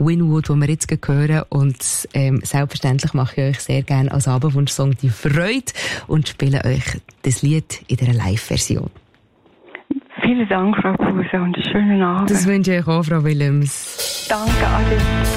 Winwood, den wir jetzt hören. Und selbstverständlich mache ich euch sehr gerne als Abendwunschsong die Freude und spiele euch das Lied in einer Live-Version. Vielen Dank, Frau Puse, und einen schönen Abend. Das wünsche ich euch auch, Frau Willems. Danke, Ade.